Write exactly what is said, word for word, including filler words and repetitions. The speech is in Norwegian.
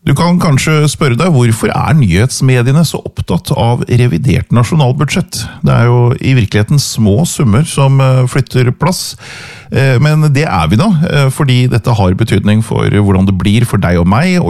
Du kan kanskje spørre deg hvorfor er nyhetsmediene så opptatt av revidert nasjonalbudsjett? Det er jo i virkeligheten små summer som flytter plass, men det er vi da, fordi dette har betydning for hvordan det blir for deg og meg,